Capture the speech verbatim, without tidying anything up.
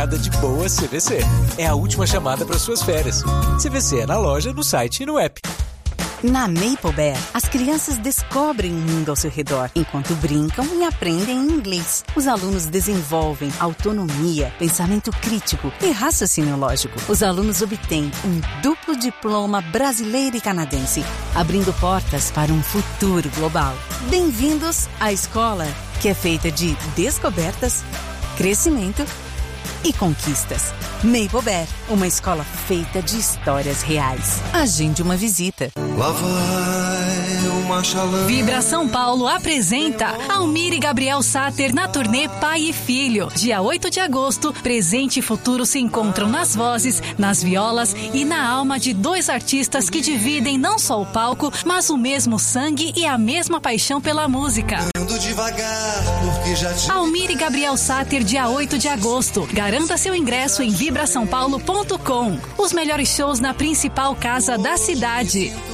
de boa C V C. É a última chamada para suas férias. C V C é na loja, no site e no app. Na Maple Bear, as crianças descobrem o mundo ao seu redor, enquanto brincam e aprendem inglês. Os alunos desenvolvem autonomia, pensamento crítico e raciocínio lógico. Os alunos obtêm um duplo diploma brasileiro e canadense, abrindo portas para um futuro global. Bem-vindos à escola, que é feita de descobertas, crescimento e conquistas. Maple Bear, uma escola feita de histórias reais. Agende uma visita. Lá vai uma chalana. Vibra São Paulo apresenta Almir e Gabriel Sater na turnê Pai e Filho. Dia oito de agosto, presente e futuro se encontram nas vozes, nas violas e na alma de dois artistas que dividem não só o palco, mas o mesmo sangue e a mesma paixão pela música. Ando devagar, porque já te... Almir e Gabriel Sater, dia oito de agosto. Garanta seu ingresso em vibra são paulo ponto com. Os melhores shows na principal casa da cidade.